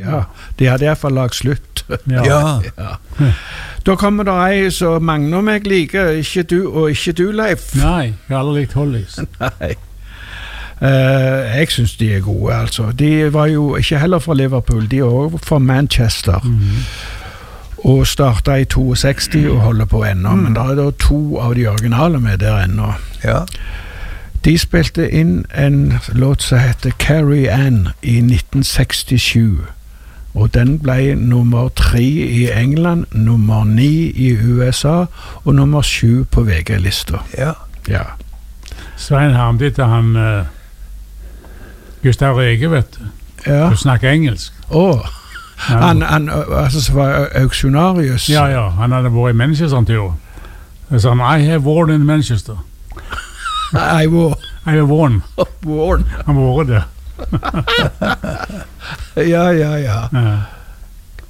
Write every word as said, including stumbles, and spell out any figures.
Ja, de hadde i hvert fall lagt slutt. Ja. Ja. Ja. Da kommer det ei som Magne og meg liker, ikke du, og ikke du, Leif. Nei, jeg har aldri likt Hollies. Nei. Eh, jeg synes de er gode, altså. De var jo ikke heller fra Liverpool, de er også fra Manchester. Mhm. Og startet i seksogtres og holder på ennå, men det er da to av de originale med der ennå. Ja. De spilte inn en låt som heter Carrie Ann i nitten sekstisju, og den ble nummer tre i England, nummer ni i U S A, og nummer sju på V G-lista. Ja. Ja. Svein Harmditt er han uh, Gustav Rege, vet du. Ja. Du snakker engelsk. Åh. Ja. Han, han altså, som var auksjonarius. Ja, ja, han hadde vært i Manchester en tur. Så sa han, I have worn in Manchester. I war. I have worn. Warn. Han var det. Ja, ja, ja. Ja.